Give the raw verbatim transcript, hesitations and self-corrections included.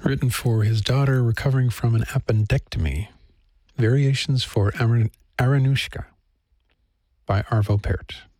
Written for his daughter recovering from an appendectomy. Variations for Aran- Aranushka by Arvo Pärt.